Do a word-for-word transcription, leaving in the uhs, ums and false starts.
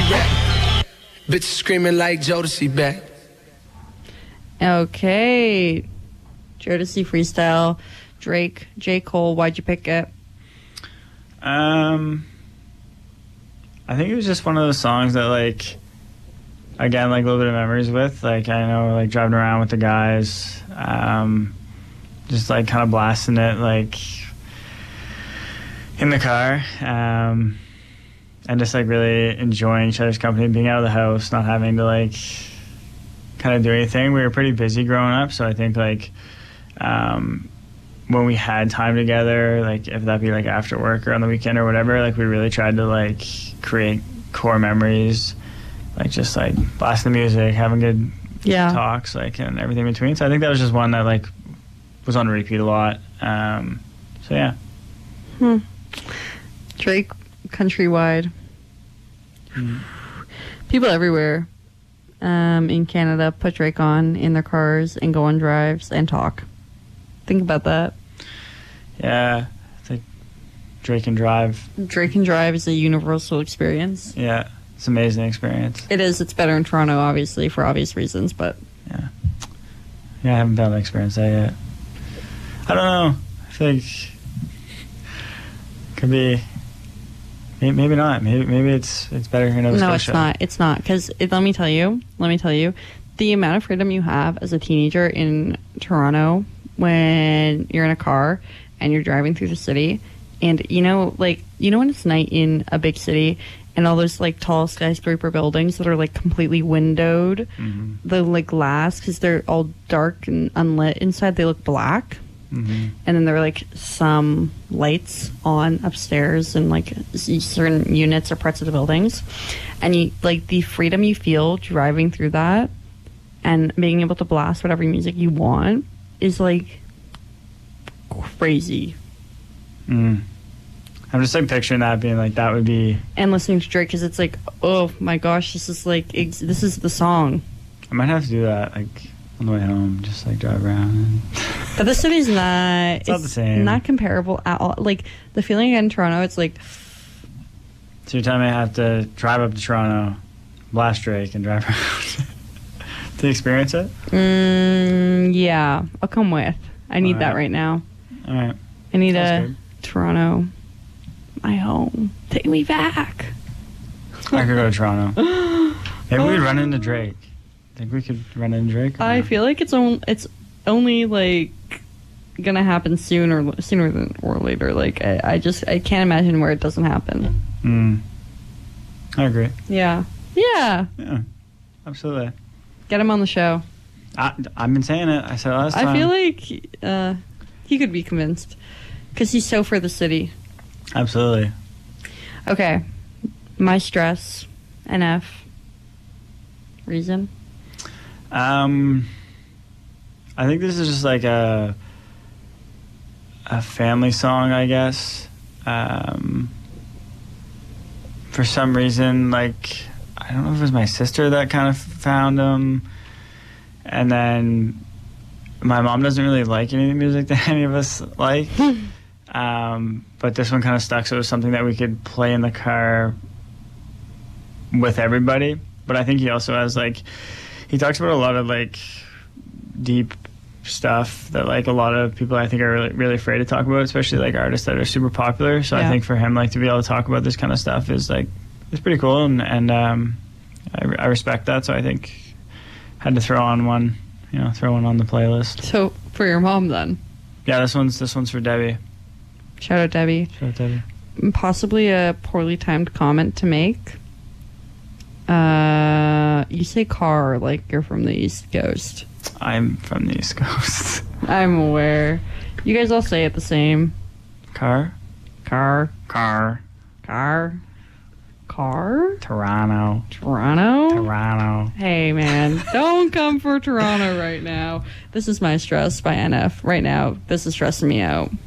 back. Bitch screaming like Jodeci back. Okay. Jodeci freestyle. Drake, J. Cole, why'd you pick it? Um, I think it was just one of those songs that, like, again, like, a little bit of memories with. Like, I know, like, driving around with the guys, um, just, like, kind of blasting it, like, in the car, um, and just, like, really enjoying each other's company, being out of the house, not having to, like, kind of do anything. We were pretty busy growing up, so I think, like, um, when we had time together, like, if that be, like, after work or on the weekend or whatever, like, we really tried to, like, create core memories, like, just, like, blasting the music, having good yeah. talks, like, and everything in between. So I think that was just one that, like, was on repeat a lot. Um, so, yeah. Hmm. Drake, countrywide. Mm. People everywhere um, in Canada put Drake on in their cars and go on drives and talk. Think about that. Yeah, I think Drake and Drive. Drake and Drive is a universal experience. Yeah, it's an amazing experience. It is. It's better in Toronto, obviously, for obvious reasons, but... Yeah. Yeah, I haven't found that experience that yet. I don't know. I feel like it could be... Maybe not. Maybe maybe it's it's better here in Nova Scotia. No, it's not. It's not. Because let me tell you, let me tell you, the amount of freedom you have as a teenager in Toronto when you're in a car and you're driving through the city, and you know, like, you know when it's night in a big city and all those, like, tall skyscraper buildings that are, like, completely windowed, mm-hmm. the, like, glass, because they're all dark and unlit inside, they look black. Mm-hmm. And then there are, like, some lights on upstairs and, like, certain units or parts of the buildings. And, you like, the freedom you feel driving through that and being able to blast whatever music you want is, like, crazy. Mm. I'm just, like, picturing that being, like, that would be... And listening to Drake, because it's, like, oh, my gosh, this is, like, ex- this is the song. I might have to do that, like... on the way home, just, like, drive around. And but the city's not... it's, it's not the same. Not comparable at all. Like, the feeling in Toronto, it's like... So you're telling me I have to drive up to Toronto, blast Drake, and drive around to experience it? Mm, yeah. I'll come with. I need right. that right now. All right. I need Sounds a good. Toronto, my home. Take me back. I could go to Toronto. Maybe we'd run into Drake. Think we could run into Drake? I feel like it's on, it's only like gonna happen sooner sooner than or later. Like I, I just I can't imagine where it doesn't happen. Mm. I agree. Yeah. Yeah. Yeah. Absolutely. Get him on the show. I, I've been saying it. I said it last time. I feel like uh, he could be convinced because he's so for the city. Absolutely. Okay. My stress. N F. Reason. Um, I think this is just like a a family song, I guess. Um, for some reason, like, I don't know if it was my sister that kind of found them, and then my mom doesn't really like any music that any of us like. um, but this one kind of stuck, so it was something that we could play in the car with everybody. But I think he also has, like, he talks about a lot of, like, deep stuff that, like, a lot of people I think are really, really afraid to talk about, especially, like, artists that are super popular. So yeah. I think for him, like, to be able to talk about this kind of stuff is, like, it's pretty cool. And, and um, I, I respect that. So I think I had to throw on one, you know, throw one on the playlist. So for your mom, then? Yeah, this one's, this one's for Debbie. Shout out, Debbie. Shout out, Debbie. Possibly a poorly timed comment to make. Uh, you say car like you're from the East Coast. I'm from the East Coast. I'm aware. You guys all say it the same. Car? Car. Car. Car. Car? Toronto. Toronto? Toronto. Hey, man. Don't come for Toronto right now. This is My Stress by N F. Right now, this is stressing me out.